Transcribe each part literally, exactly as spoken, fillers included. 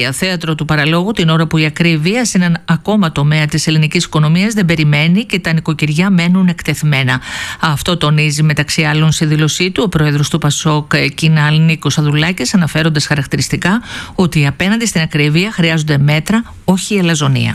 Θέατρο του παραλόγου, την ώρα που η ακρίβεια σε έναν ακόμα τομέα της ελληνικής οικονομίας δεν περιμένει και τα νοικοκυριά μένουν εκτεθειμένα. Αυτό τονίζει μεταξύ άλλων σε δήλωσή του ο πρόεδρος του Πασόκ Κινάλ Νίκος Αδουλάκης, αναφέροντας χαρακτηριστικά ότι απέναντι στην ακρίβεια χρειάζονται μέτρα, όχι η αλαζονία.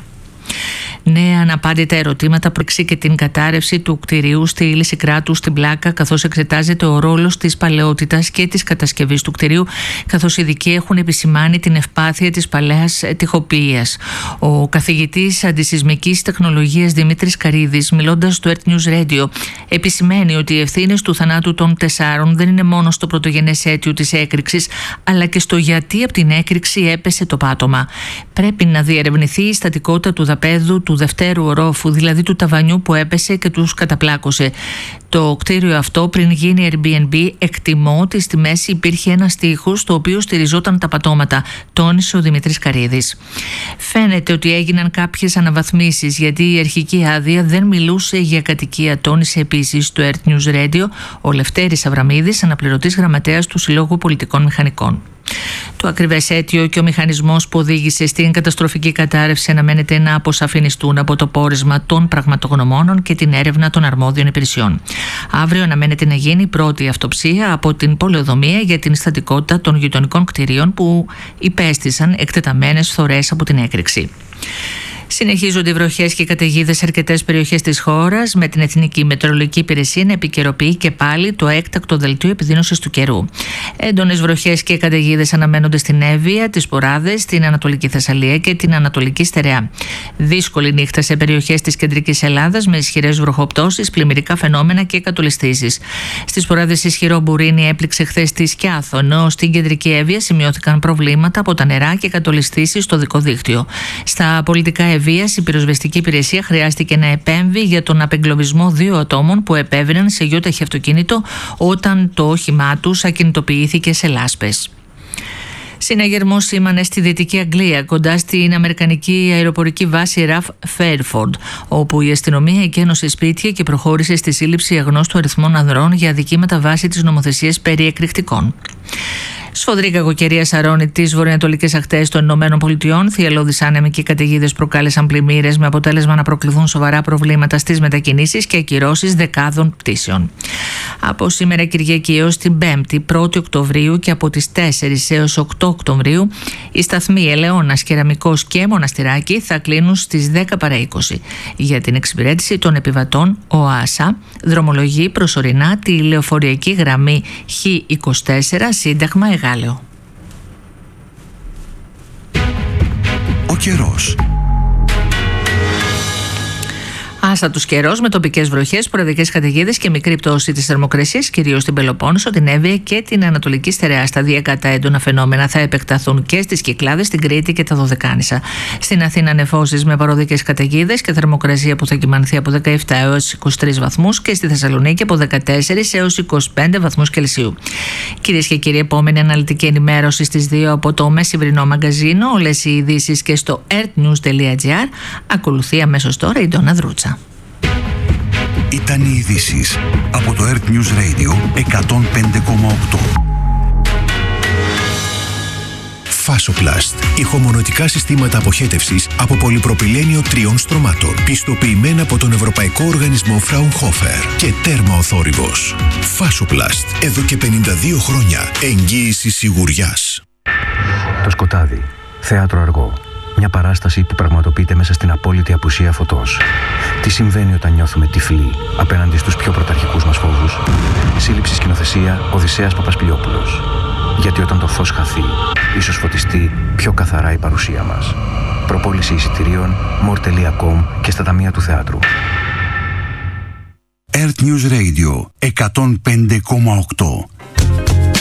Νέα αναπάντητα ερωτήματα προεξή και την κατάρρευση του κτηρίου στη Λύση Κράτους στην Πλάκα, καθώς εξετάζεται ο ρόλος της παλαιότητας και της κατασκευής του κτηρίου, καθώς οι ειδικοί έχουν επισημάνει την ευπάθεια της παλαιάς τοιχοποιίας. Ο καθηγητής αντισυσμικής τεχνολογίας Δημήτρης Καρίδης, μιλώντας στο Earth News Radio, επισημαίνει ότι οι ευθύνες του θανάτου των τεσσάρων δεν είναι μόνο στο πρωτογενές αίτιο της έκρηξης, αλλά και στο γιατί από την έκρηξη έπεσε το πάτωμα. Πρέπει να διερευνηθεί η στατικότητα του δαπέδου του δευτέρου ορόφου, δηλαδή του ταβανιού που έπεσε και τους καταπλάκωσε. Το κτίριο αυτό, πριν γίνει Airbnb, εκτιμώ ότι στη μέση υπήρχε ένα τοίχος στο οποίο στηριζόταν τα πατώματα, τόνισε ο Δημήτρης Καρίδης. Φαίνεται ότι έγιναν κάποιες αναβαθμίσεις, γιατί η αρχική άδεια δεν μιλούσε για κατοικία, τόνισε επίσης στο Earth News Radio ο Λευτέρης Αβραμίδης, αναπληρωτής γραμματέας του Συλλόγου Πολιτικών Μηχανικών. Το ακριβές αίτιο και ο μηχανισμός που οδήγησε στην καταστροφική κατάρρευση αναμένεται να αποσαφινιστούν από το πόρισμα των πραγματογνωμόνων και την έρευνα των αρμόδιων υπηρεσιών. Αύριο αναμένεται να γίνει η πρώτη αυτοψία από την πολεοδομία για την στατικότητα των γειτονικών κτηρίων που υπέστησαν εκτεταμένες φθορές από την έκρηξη. Συνεχίζονται οι βροχές και οι καταιγίδες σε αρκετές περιοχές της χώρας, με την Εθνική Μετεωρολογική Υπηρεσία να επικαιροποιεί και πάλι το έκτακτο δελτίο επιδείνωσης του καιρού. Έντονες βροχές και καταιγίδες αναμένονται στην Εύβοια, τις Ποράδες, την Ανατολική Θεσσαλία και την Ανατολική Στερεά. Δύσκολη νύχτα σε περιοχές της κεντρικής Ελλάδας με ισχυρές βροχοπτώσεις, πλημμυρικά φαινόμενα και κατολιστήσεις. Στις Ποράδες ισχυρό μπουρίνι έπληξε χθες τη Σκιάθο, ενώ στην κεντρική Εύβοια σημειώθηκαν προβλήματα από τα νερά και κατολιστήσεις στο δικό δίκτυο. Στα πολιτικά Ευβοίας, η πυροσβεστική υπηρεσία χρειάστηκε να επέμβει για τον απεγκλωβισμό δύο ατόμων που επέβαιναν σε γιόταχη αυτοκίνητο όταν το όχημά τους ακινητοποιήθηκε σε λάσπες. Συναγερμός σήμανε στη Δυτική Αγγλία, κοντά στην αμερικανική αεροπορική βάση Ραφ Φέρφορντ, όπου η αστυνομία εκένωσε σπίτια και προχώρησε στη σύλληψη αγνώστου αριθμών ανδρών για αδικήματα βάσει της νομοθεσίας περί εκρηκτικών. Σφοδρή κακοκαιρία σαρώνει τις βορειοανατολικές ακτές των Ηνωμένων Πολιτειών. Θυελλώδεις άνεμοι και καταιγίδες προκάλεσαν πλημμύρες, με αποτέλεσμα να προκληθούν σοβαρά προβλήματα στις μετακινήσεις και ακυρώσεις δεκάδων πτήσεων. Από σήμερα Κυριακή έως την πέμπτη, πρώτη Οκτωβρίου, και από τις τέσσερις έως οκτώ Οκτωβρίου, οι σταθμοί Ελαιώνας, Κεραμικός και Μοναστηράκι θα κλείνουν στις δέκα παρά είκοσι. Για την εξυπηρέτηση των επιβατών, ο ΆΣΑ δρομολογεί προσωρινά τη λεωφορειακή γραμμή Χ είκοσι τέσσερα Σύνταγμα Εγάλεο. Ο καιρός. Άστατος καιρός με τοπικές βροχές, σποραδικές καταιγίδες και μικρή πτώση της θερμοκρασίας, κυρίως στην Πελοπόννησο, την Εύβοια και την Ανατολική Στερεά. Σταδιακά τα έντονα φαινόμενα θα επεκταθούν και στις Κυκλάδες, στην Κρήτη και τα Δωδεκάνησα. Στην Αθήνα νεφώσεις με παροδικές καταιγίδες και θερμοκρασία που θα κυμανθεί από δεκαεπτά έως είκοσι τρεις βαθμούς, και στη Θεσσαλονίκη από δεκατέσσερις έως είκοσι πέντε βαθμούς Κελσίου. Κυρίες και κύριοι, επόμενη αναλυτική ενημέρωση στις δύο από το μεσημβρινό μαγκαζίνο. Όλες οι ειδήσεις και στο earthnews τελεία gr. Ακολουθεί αμέσως τώρα η Ντόνα Δρούτσα. Ήταν οι ειδήσεις από το Earth News Radio εκατόν πέντε κόμμα οκτώ. Fasoplast. Ηχομονωτικά συστήματα αποχέτευσης από πολυπροπυλένιο τριών στρωμάτων. Πιστοποιημένα από τον Ευρωπαϊκό Οργανισμό Fraunhofer και τέρμα ο θόρυβος. Fasoplast. Εδώ και πενήντα δύο χρόνια εγγύηση σιγουριάς. Το σκοτάδι. Θέατρο αργό. Μια παράσταση που πραγματοποιείται μέσα στην απόλυτη απουσία φωτός. Τι συμβαίνει όταν νιώθουμε τυφλοί απέναντι στους πιο πρωταρχικούς μας φόβους? Σύλληψη σκηνοθεσία Οδυσσέας Παπασπιλιόπουλος. Γιατί όταν το φως χαθεί, ίσως φωτιστεί πιο καθαρά η παρουσία μας. Προπόληση εισιτηρίων more τελεία com και στα ταμεία του θεάτρου. Earth News Radio εκατόν πέντε κόμμα οκτώ.